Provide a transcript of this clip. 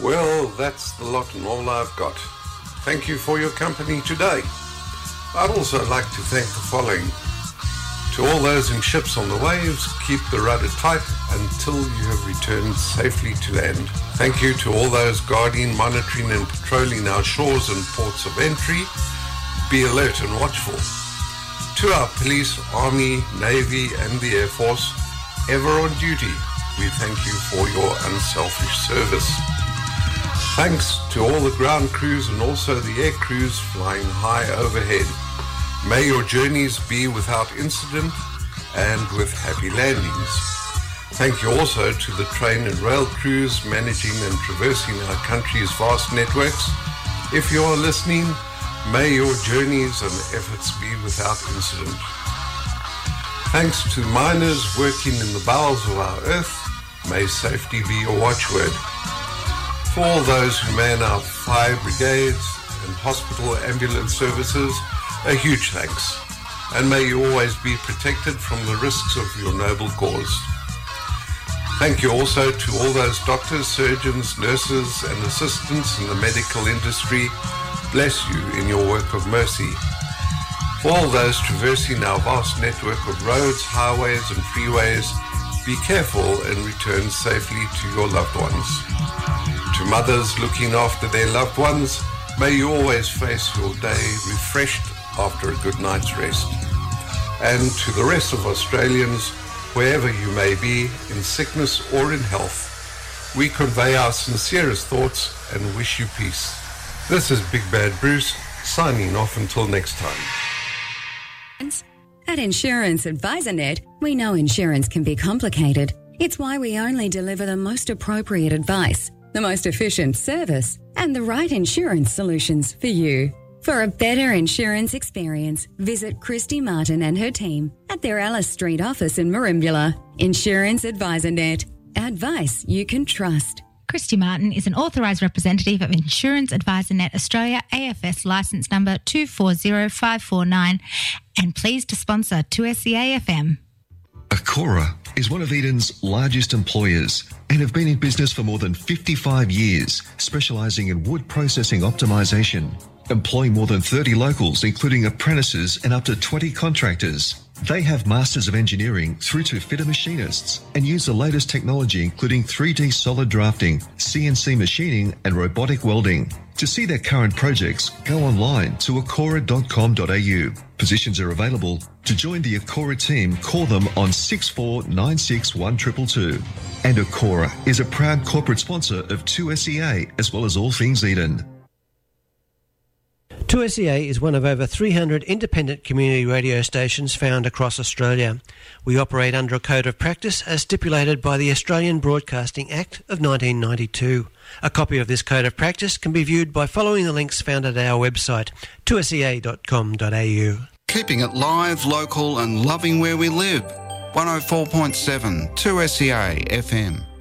Well, that's the lot and all I've got. Thank you for your company today. I'd also like to thank the following. To all those in ships on the waves, keep the rudder tight until you have returned safely to land. Thank you to all those guarding, monitoring and patrolling our shores and ports of entry. Be alert and watchful. To our police, army, navy and the Air Force, ever on duty, we thank you for your unselfish service. Thanks to all the ground crews and also the air crews flying high overhead. May your journeys be without incident and with happy landings. Thank you also to the train and rail crews managing and traversing our country's vast networks. If you are listening, may your journeys and efforts be without incident. Thanks to miners working in the bowels of our earth, may safety be your watchword. For all those who man our fire brigades and hospital ambulance services, a huge thanks, and may you always be protected from the risks of your noble cause. Thank you also to all those doctors, surgeons, nurses and assistants in the medical industry. Bless you in your work of mercy. For all those traversing our vast network of roads, highways and freeways, be careful and return safely to your loved ones. To mothers looking after their loved ones, may you always face your day refreshed after a good night's rest. And to the rest of Australians, wherever you may be, in sickness or in health, we convey our sincerest thoughts and wish you peace. This is Big Bad Bruce, signing off until next time. At Insurance AdvisorNet, we know insurance can be complicated. It's why we only deliver the most appropriate advice, the most efficient service, and the right insurance solutions for you. For a better insurance experience, visit Christy Martin and her team at their Alice Street office in Merimbula. Insurance AdvisorNet. Advice you can trust. Christy Martin is an authorised representative of Insurance AdvisorNet Australia, AFS licence number 240549, and pleased to sponsor 2SEA FM. Acora is one of Eden's largest employers and have been in business for more than 55 years, specialising in wood processing optimisation, employing more than 30 locals, including apprentices and up to 20 contractors. They have Masters of Engineering through to fitter machinists and use the latest technology, including 3D solid drafting, CNC machining and robotic welding. To see their current projects, go online to acora.com.au. Positions are available. To join the Acora team, call them on 64961222. And Acora is a proud corporate sponsor of 2SEA as well as all things Eden. 2SEA is one of over 300 independent community radio stations found across Australia. We operate under a code of practice as stipulated by the Australian Broadcasting Act of 1992. A copy of this code of practice can be viewed by following the links found at our website, 2sea.com.au. Keeping it live, local and loving where we live. 104.7 2SEA FM.